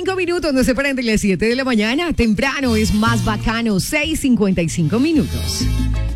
5 minutos, no se prende las 7 de la mañana. Temprano es más bacano, 6:55 minutos.